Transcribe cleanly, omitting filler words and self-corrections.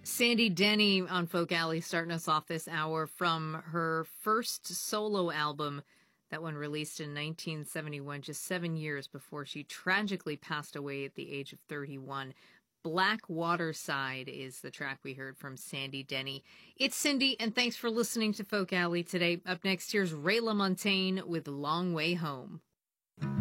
Sandy Denny on Folk Alley starting us off this hour from her first solo album, that one released in 1971, just 7 years before she tragically passed away at the age of 31. Black Waterside is the track we heard from Sandy Denny. It's Cindy, and thanks for listening to Folk Alley today. Up next, here's Ray LaMontagne with Long Way Home.